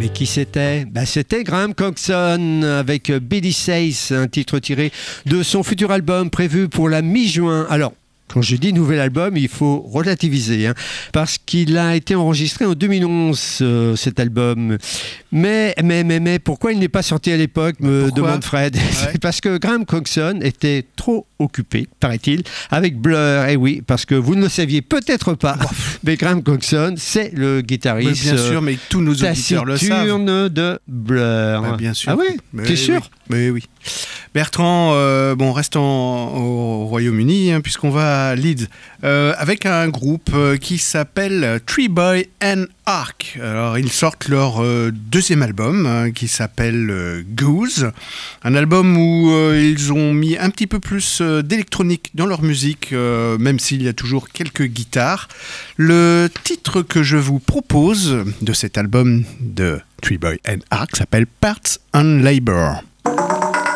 Mais qui c'était? C'était Graham Coxon avec Billy Says, un titre tiré de son futur album prévu pour la mi-juin. Alors, quand je dis nouvel album, il faut relativiser, parce qu'il a été enregistré en 2011, cet album. Mais pourquoi il n'est pas sorti à l'époque, me demande Fred. C'est parce que Graham Coxon était trop occupé, paraît-il, avec Blur. Et oui, parce que vous ne le saviez peut-être pas, mais Graham Coxon, c'est le guitariste bien sûr, mais tous nos auditeurs le savent. De Blur. Bien sûr. Ah oui, t'es sûr? Oui. Bertrand, reste au Royaume-Uni, puisqu'on va à Leeds, avec un groupe qui s'appelle Tree Boy and Ark. Alors, ils sortent leur deuxième album, qui s'appelle Goose. Un album où ils ont mis un petit peu plus d'électronique dans leur musique, même s'il y a toujours quelques guitares. Le titre que je vous propose de cet album de Tree Boy and Ark s'appelle Parts and Labor.